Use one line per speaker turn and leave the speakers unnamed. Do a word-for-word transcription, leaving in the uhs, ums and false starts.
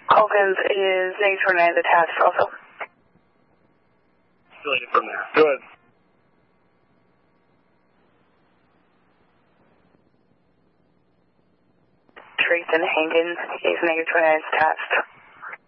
Hawkins is negative twenty-nine attached also.
Still from there. Good.
Trace and Hankins is negative twenty-nine attached.